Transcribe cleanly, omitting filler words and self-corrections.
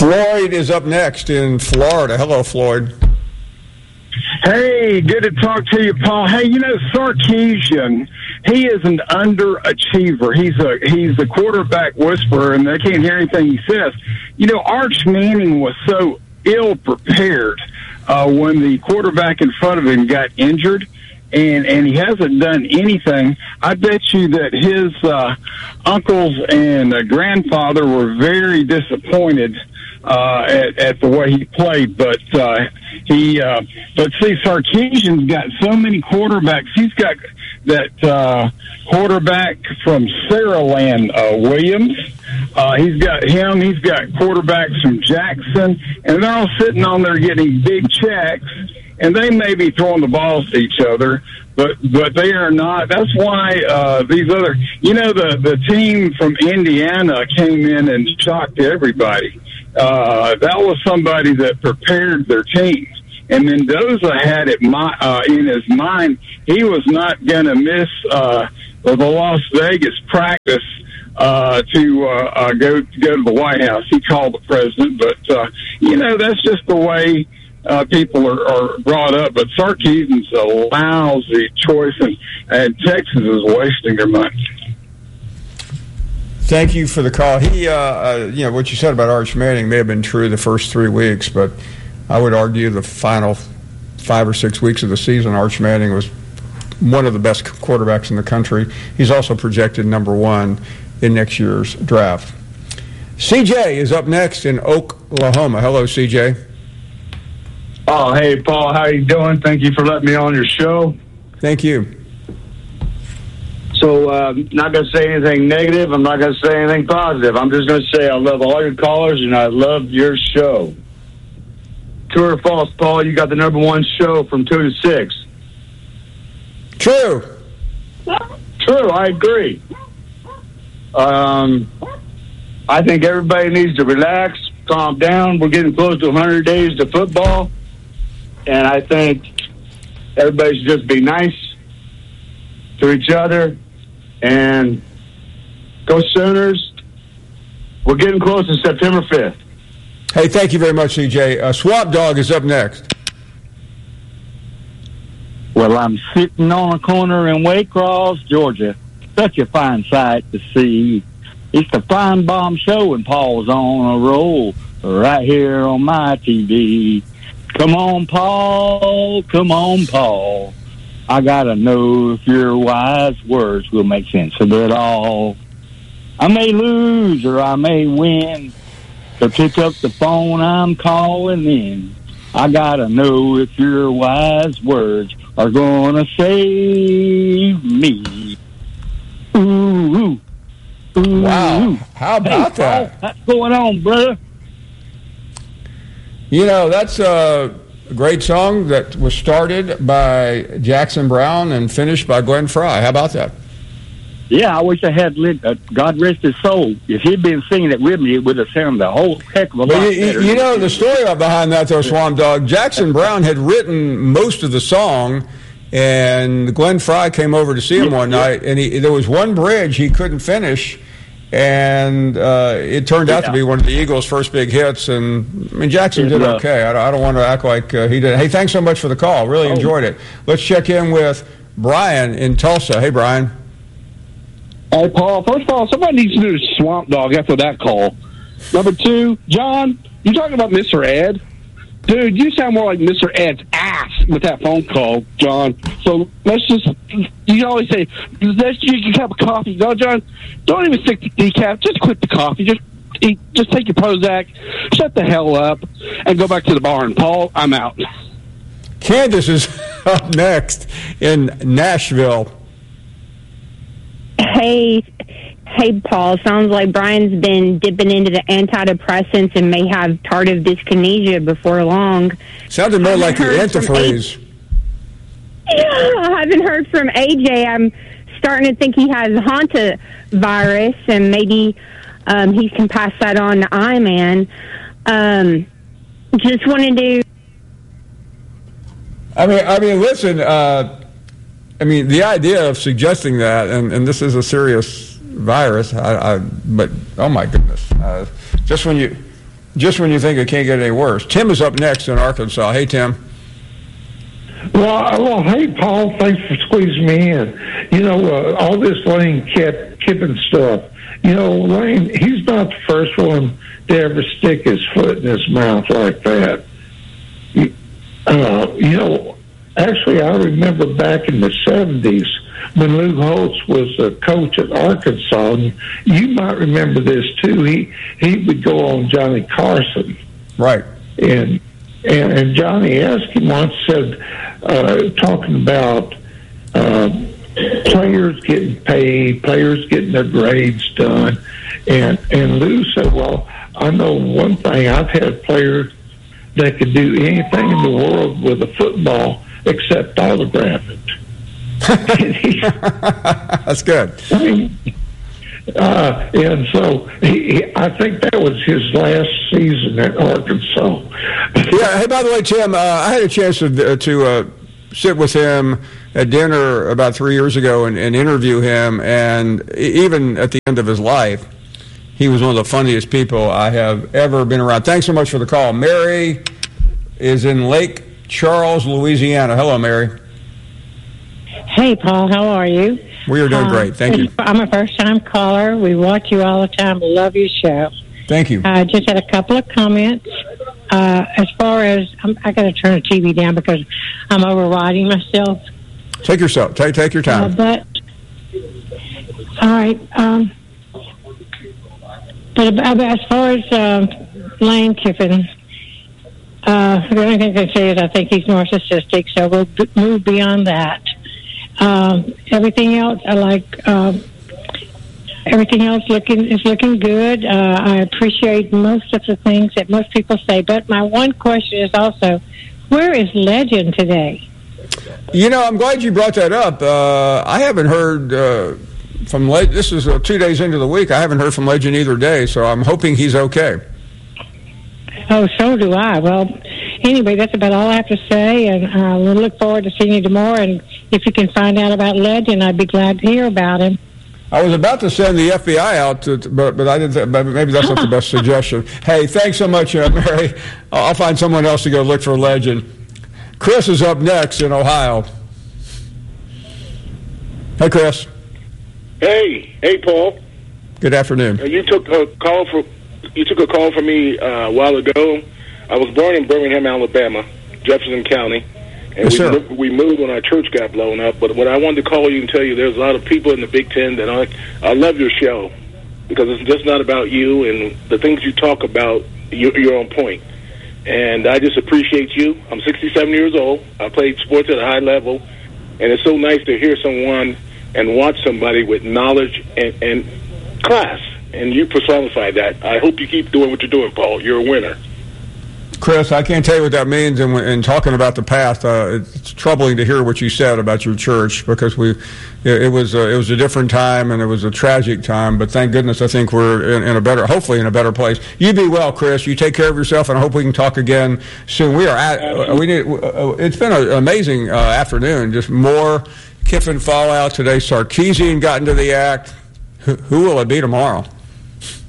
Floyd is up next in Florida. Hello, Floyd. Hey, good to talk to you, Paul. Hey, Sarkisian, he is an underachiever. He's a quarterback whisperer, and they can't hear anything he says. Arch Manning was so ill-prepared when the quarterback in front of him got injured, and he hasn't done anything. I bet you that his uncles and grandfather were very disappointed at the way he played, but see, Sarkisian's got so many quarterbacks. He's got that quarterback from Saraland, Williams. He's got him. He's got quarterbacks from Jackson, and they're all sitting on there getting big checks. And they may be throwing the balls to each other, but they are not. That's why these other, the team from Indiana came in and shocked everybody. That was somebody that prepared their team. And Mendoza had it in his mind he was not going to miss the Las Vegas practice to go to the White House. He called the president, but that's just the way people are brought up. But Sarkisian's a lousy choice, and Texas is wasting their money. Thank you for the call. He, what you said about Arch Manning may have been true the first 3 weeks, but I would argue the final 5 or 6 weeks of the season, Arch Manning was one of the best quarterbacks in the country. He's also projected number 1 in next year's draft. CJ is up next in Oklahoma. Hello, CJ. Oh, hey, Paul. How you doing? Thank you for letting me on your show. Thank you. So, not going to say anything negative. I'm not going to say anything positive. I'm just going to say I love all your callers, and I love your show. True or false, Paul? You got the number 1 show from 2 to 6. True. True, I agree. I think everybody needs to relax, calm down. We're getting close to 100 days to football, and I think everybody should just be nice to each other and go Sooners. We're getting close to September 5th. Hey, thank you very much, CJ. Swamp Dog is up next. Well, I'm sitting on a corner in Waycross, Georgia. Such a fine sight to see. It's the Fine Bomb Show, and Paul's on a roll right here on my TV. Come on, Paul. Come on, Paul. I gotta know if your wise words will make sense of it all. I may lose or I may win, so pick up the phone, I'm calling in. I gotta know if your wise words are gonna save me. Ooh, ooh, wow. How about that? Paul, what's going on, brother? That's a great song that was started by Jackson Brown and finished by Glenn Frey. How about that? Yeah, I wish I had God rest his soul. If he'd been singing it with me, it would have sounded a whole heck of a lot better. The story behind that, though, Swamp Dog, Jackson Brown had written most of the song, and Glenn Frey came over to see him one night, and there was one bridge he couldn't finish, and it turned out to be one of the Eagles' first big hits, and Jackson did okay. I don't want to act like he did. Hey, thanks so much for the call. Really enjoyed it. Let's check in with Brian in Tulsa. Hey, Brian. Hey, Paul, first of all, somebody needs to do the Swamp Dog after that call. Number 2, John, you talking about Mr. Ed? Dude, you sound more like Mr. Ed's ass with that phone call, John. So let's just, you always say, let's drink a cup of coffee. No, John, don't even stick to decaf. Just quit the coffee. Just take your Prozac, shut the hell up, and go back to the barn. Paul, I'm out. Candace is up next in Nashville. Hey, Paul. Sounds like Brian's been dipping into the antidepressants and may have tardive dyskinesia before long. Sounded more like your antifreeze. I haven't heard from AJ. I'm starting to think he has hantavirus, and maybe he can pass that on to I-Man. Just wanted to... I mean, listen... the idea of suggesting that, and this is a serious virus, but oh my goodness, just when you just when you think it can't get any worse. Tim is up next in Arkansas. Hey, Tim. Well, hey, Paul, thanks for squeezing me in. You know, all this Lane Kiffin stuff, you know, Lane, he's not the first one to ever stick his foot in his mouth like that. You know, actually, I remember back in the 70s when Lou Holtz was a coach at Arkansas, and you might remember this too. He would go on Johnny Carson. Right. And Johnny asked him once, said, talking about players getting paid, players getting their grades done. And Lou said, well, I know one thing. I've had players that could do anything in the world with a football except autograph it. That's good. And so I think that was his last season at Arkansas. Yeah. Hey, by the way, Tim, I had a chance to sit with him at dinner about 3 years ago and interview him. And even at the end of his life, he was one of the funniest people I have ever been around. Thanks so much for the call. Mary is in Lake Charles, Louisiana. Hello, Mary. Hey, Paul. How are you? We are doing great. Thank you. I'm a first-time caller. We watch you all the time. Love your show. Thank you. I just had a couple of comments. As far as I got to turn the TV down because I'm overriding myself. Take your time. But all right. But as far as Lane Kiffin, the only thing I can say is I think he's narcissistic. So we'll move beyond that. Everything else, I like. Everything else is looking good. I appreciate most of the things that most people say. But my one question is also, where is Legend today? You know, I'm glad you brought that up. I haven't heard from Legend. This is 2 days into the week. I haven't heard from Legend either day, so I'm hoping he's okay. Oh, so do I. Well, anyway, that's about all I have to say, and we'll look forward to seeing you tomorrow. And if you can find out about Legend, I'd be glad to hear about him. I was about to send the FBI out, but I didn't. Maybe that's not the best suggestion. Hey, thanks so much, Mary. I'll find someone else to go look for Legend. Chris is up next in Ohio. Hey, Chris. Hey, Paul. Good afternoon. You took a call from me a while ago. I was born in Birmingham, Alabama, Jefferson County. And yes, we moved when our church got blown up. But what I wanted to call you and tell you, there's a lot of people in the Big Ten that I love your show because it's just not about you and the things you talk about. You're on point, and I just appreciate you. I'm 67 years old. I played sports at a high level, and it's so nice to hear someone and watch somebody with knowledge and class. And you personify that. I hope you keep doing what you're doing, Paul. You're a winner. Chris, I can't tell you what that means. And talking about the past, it's troubling to hear what you said about your church because it was a different time and it was a tragic time. But thank goodness, I think we're hopefully in a better place. You be well, Chris. You take care of yourself, and I hope we can talk again soon. It's been an amazing afternoon. Just more Kiffin fallout today. Sarkisian got into the act. Who will it be tomorrow?